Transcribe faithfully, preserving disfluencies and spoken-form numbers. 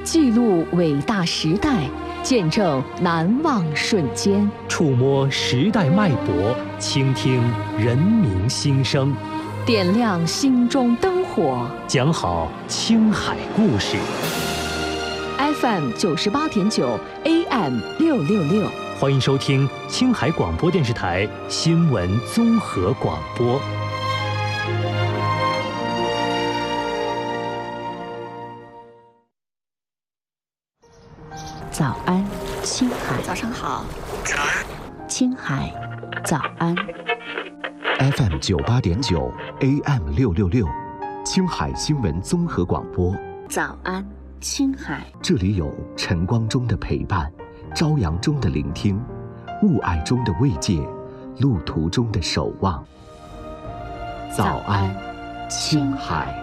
记录伟大时代，见证难忘瞬间， 触摸时代脉搏，倾听人民心声， 点亮心中灯火， 讲好青海故事。 F M 九十八点九 A M 六六六， 欢迎收听青海广播电视台新闻综合广播。 早安，青海。 早上好。 早安，青海。早安。 F M 九八点九 A M 六六六，青海新闻综合广播。 早安，青海。 这里有晨光中的陪伴，朝阳中的聆听，雾霭中的慰藉，路途中的守望。早安，青海。